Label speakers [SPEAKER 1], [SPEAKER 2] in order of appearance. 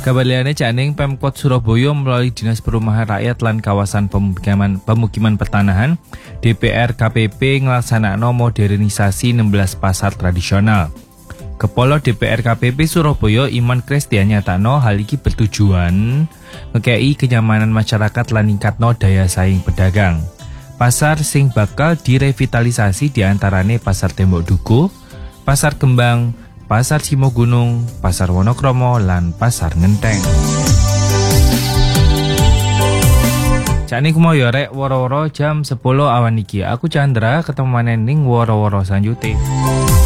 [SPEAKER 1] Kabar liyane janing Pemkot Surabaya melalui Dinas Perumahan Rakyat lan Kawasan Pemukiman Pertanahan DPR KPP nglaksanakno modernisasi 16 pasar tradisional. Kepala DPR KPP Surabaya Iman Kristia nyatakno hal iki bertujuan ngekei kenyamanan masyarakat lan ningkatno daya saing pedagang. Pasar sing bakal direvitalisasi diantarane Pasar Tembok Dukuh, Pasar Kembang, Pasar Simogunung, Pasar Wonokromo, lan Pasar Ngenteng. Cak niku mau ya rek woro-woro jam 10 awan iki. Aku Chandra ketemu maneh ning woro-woro sanjute.